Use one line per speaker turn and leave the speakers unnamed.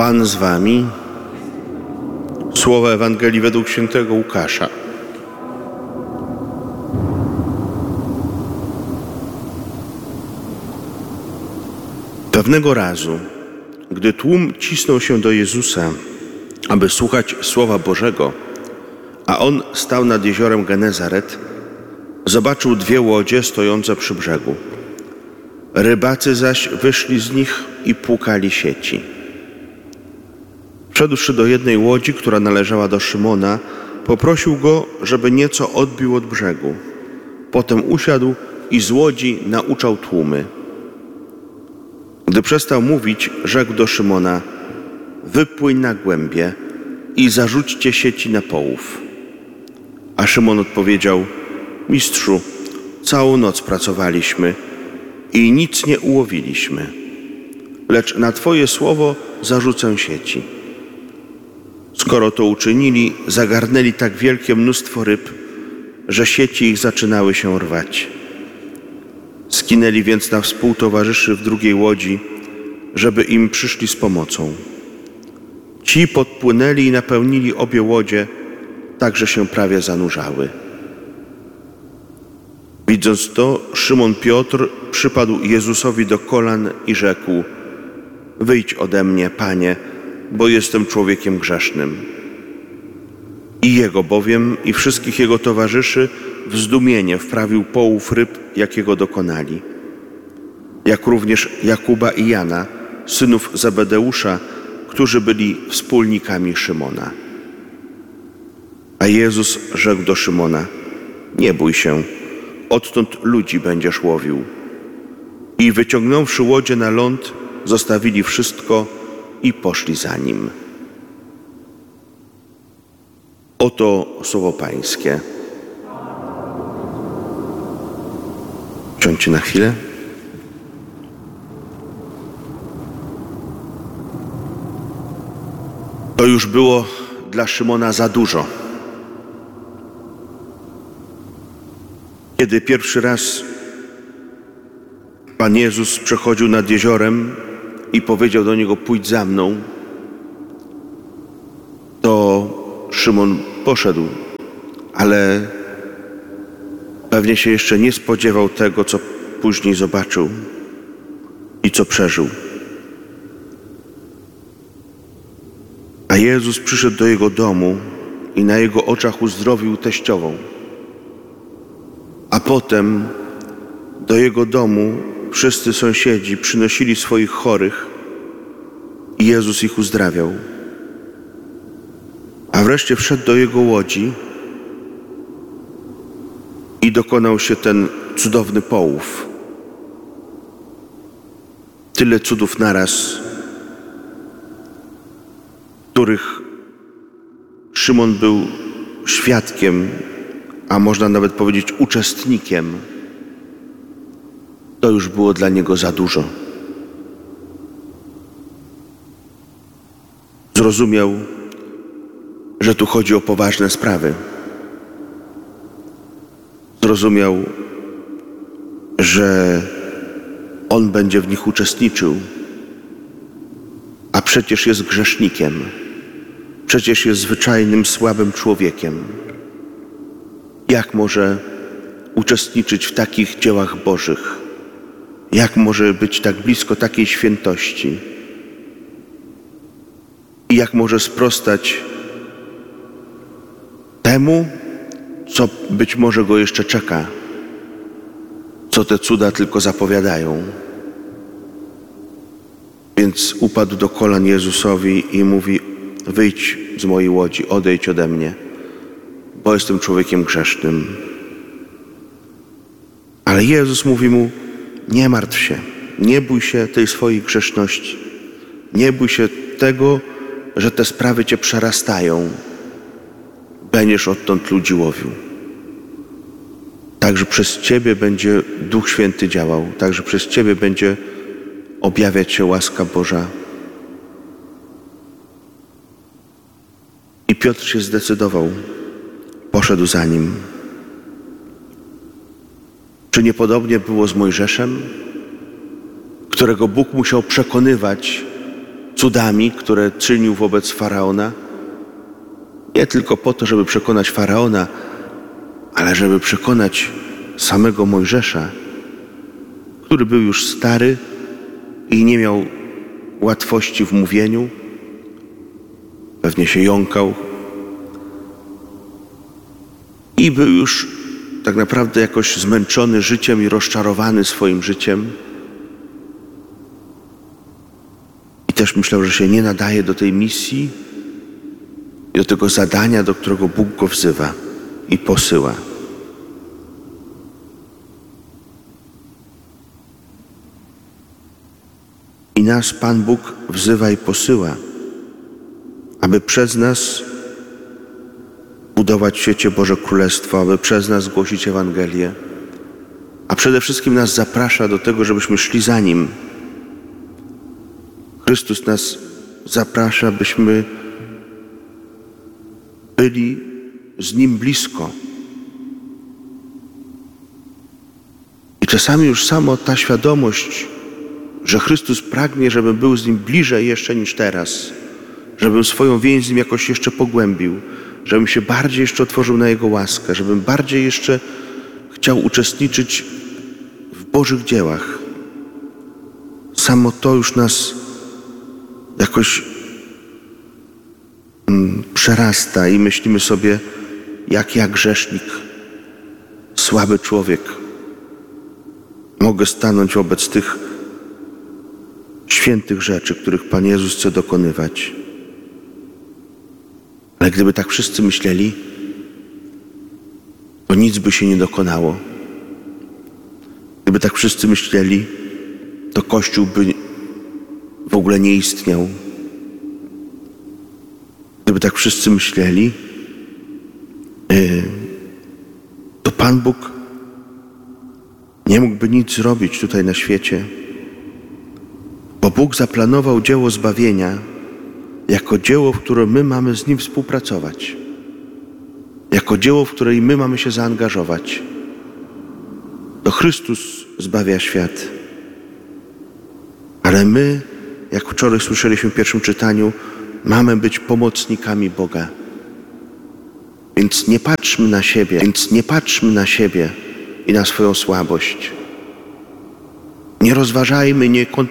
Pan z wami. Słowa Ewangelii według świętego Łukasza. Pewnego razu, gdy tłum cisnął się do Jezusa, aby słuchać Słowa Bożego, a On stał nad jeziorem Genezaret, zobaczył 2 łodzie stojące przy brzegu. Rybacy zaś wyszli z nich i płukali sieci. Wszedłszy do jednej łodzi, która należała do Szymona, poprosił go, żeby nieco odbił od brzegu. Potem usiadł i z łodzi nauczał tłumy. Gdy przestał mówić, rzekł do Szymona: wypłyń na głębie i zarzućcie sieci na połów. A Szymon odpowiedział: Mistrzu, całą noc pracowaliśmy i nic nie ułowiliśmy, lecz na Twoje słowo zarzucę sieci. Skoro to uczynili, zagarnęli tak wielkie mnóstwo ryb, że sieci ich zaczynały się rwać. Skinęli więc na współtowarzyszy w drugiej łodzi, żeby im przyszli z pomocą. Ci podpłynęli i napełnili obie łodzie, tak że się prawie zanurzały. Widząc to, Szymon Piotr przypadł Jezusowi do kolan i rzekł: wyjdź ode mnie, Panie, bo jestem człowiekiem grzesznym. I jego bowiem i wszystkich jego towarzyszy w zdumienie wprawił połów ryb, jakiego dokonali. Jak również Jakuba i Jana, synów Zebedeusza, którzy byli wspólnikami Szymona. A Jezus rzekł do Szymona: nie bój się, odtąd ludzi będziesz łowił. I wyciągnąwszy łodzie na ląd, zostawili wszystko i poszli za Nim. Oto słowo Pańskie. Siądźcie na chwilę. To już było dla Szymona za dużo. Kiedy pierwszy raz Pan Jezus przechodził nad jeziorem i powiedział do niego: pójdź za mną, to Szymon poszedł, ale pewnie się jeszcze nie spodziewał tego, co później zobaczył i co przeżył. A Jezus przyszedł do jego domu i na jego oczach uzdrowił teściową. A potem do jego domu wszyscy sąsiedzi przynosili swoich chorych i Jezus ich uzdrawiał. A wreszcie wszedł do jego łodzi i dokonał się ten cudowny połów. Tyle cudów naraz, których Szymon był świadkiem, a można nawet powiedzieć uczestnikiem. To już było dla niego za dużo. Zrozumiał, że tu chodzi o poważne sprawy. Zrozumiał, że on będzie w nich uczestniczył, a przecież jest grzesznikiem. Przecież jest zwyczajnym, słabym człowiekiem. Jak może uczestniczyć w takich dziełach Bożych? Jak może być tak blisko takiej świętości? I jak może sprostać temu, co być może go jeszcze czeka, co te cuda tylko zapowiadają? Więc upadł do kolan Jezusowi i mówi: wyjdź z mojej łodzi, odejdź ode mnie, bo jestem człowiekiem grzesznym. Ale Jezus mówi mu: nie martw się, nie bój się tej swojej grzeszności, nie bój się tego, że te sprawy cię przerastają. Będziesz odtąd ludzi łowił. Także przez ciebie będzie Duch Święty działał, także przez ciebie będzie objawiać się łaska Boża. I Piotr się zdecydował, poszedł za Nim. Czy niepodobnie było z Mojżeszem, którego Bóg musiał przekonywać, cudami, które czynił wobec Faraona, nie tylko po to, żeby przekonać Faraona, ale żeby przekonać samego Mojżesza, który był już stary i nie miał łatwości w mówieniu, pewnie się jąkał i był już tak naprawdę jakoś zmęczony życiem i rozczarowany swoim życiem. I też myślał, że się nie nadaje do tej misji i do tego zadania, do którego Bóg go wzywa i posyła. I nas Pan Bóg wzywa i posyła, aby przez nas budować w świecie Boże Królestwo, aby przez nas głosić Ewangelię, a przede wszystkim nas zaprasza do tego, żebyśmy szli za Nim. Chrystus nas zaprasza, byśmy byli z Nim blisko. I czasami już samo ta świadomość, że Chrystus pragnie, żebym był z Nim bliżej jeszcze niż teraz, żebym swoją więź z Nim jakoś jeszcze pogłębił, żebym się bardziej jeszcze otworzył na Jego łaskę, żebym bardziej jeszcze chciał uczestniczyć w Bożych dziełach. Samo to już nas jakoś przerasta i myślimy sobie, jak ja grzesznik, słaby człowiek, mogę stanąć wobec tych świętych rzeczy, których Pan Jezus chce dokonywać. Ale gdyby tak wszyscy myśleli, to nic by się nie dokonało. Gdyby tak wszyscy myśleli, to Kościół by w ogóle nie istniał. Gdyby tak wszyscy myśleli, to Pan Bóg nie mógłby nic zrobić tutaj na świecie, bo Bóg zaplanował dzieło zbawienia jako dzieło, w którym my mamy z Nim współpracować, jako dzieło, w której my mamy się zaangażować. To Chrystus zbawia świat, ale my, jak wczoraj słyszeliśmy w pierwszym czytaniu, mamy być pomocnikami Boga. Więc nie patrzmy na siebie i na swoją słabość. Nie rozważajmy, nie